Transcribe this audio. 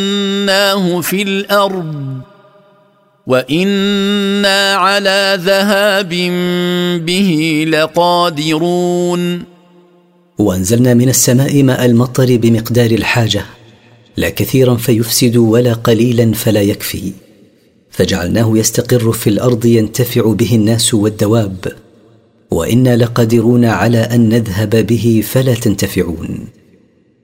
فأسكناه في الأرض وإنا على ذهاب به لقادرون. وأنزلنا من السماء ماء المطر بمقدار الحاجة، لا كثيرا فيفسد ولا قليلا فلا يكفي، فجعلناه يستقر في الأرض ينتفع به الناس والدواب، وإنا لقادرون على أن نذهب به فلا تنتفعون.